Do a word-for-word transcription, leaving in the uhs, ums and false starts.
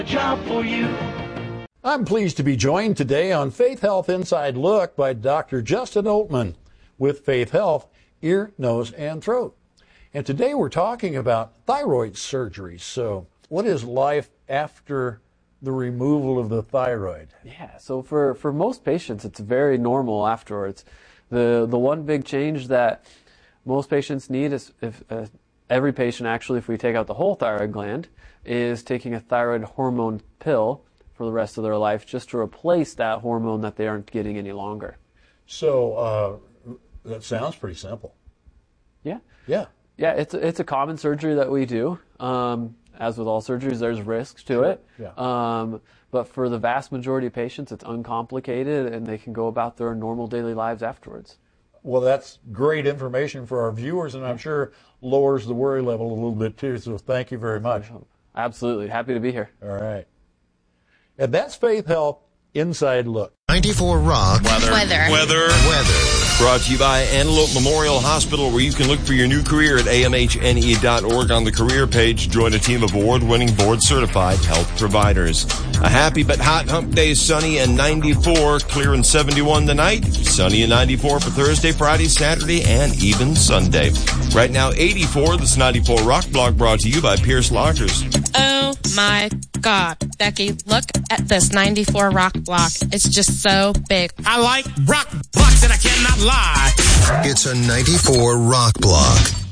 Job for you. I'm pleased to be joined today on Faith Health Inside Look by Doctor Justin Oltmann with Faith Health, Ear, Nose, and Throat. And today we're talking about thyroid surgery. So what is life after the removal of the thyroid? Yeah, so for, for most patients, it's very normal afterwards. The the one big change that most patients need is, if uh, every patient actually, if we take out the whole thyroid gland, is taking a thyroid hormone pill for the rest of their life just to replace that hormone that they aren't getting any longer. So uh, that sounds pretty simple. Yeah. Yeah. Yeah, it's a, it's a common surgery that we do. Um, as with all surgeries, there's risks to it. Yeah. Um, but for the vast majority of patients, it's uncomplicated and they can go about their normal daily lives afterwards. Well, that's great information for our viewers, and I'm sure lowers the worry level a little bit too. So thank you very much. Absolutely. Happy to be here. All right. And that's Faith Health Inside Look. ninety-four Rock. Weather. Weather. Weather. Weather. Brought to you by Antelope Memorial Hospital, where you can look for your new career at A M H N E dot org on the career page. Join a team of award-winning, board-certified health providers. A happy but hot hump day, sunny and ninety-four, clear and seventy-one tonight. Sunny and ninety-four for Thursday, Friday, Saturday, and even Sunday. Right now, eighty-four. This ninety-four Rock Block brought to you by Pierce Lockers. Oh my God, Becky, look at this ninety-four Rock Block. It's just so big. I like rock blocks and I cannot lie. It's a ninety-four Rock Block.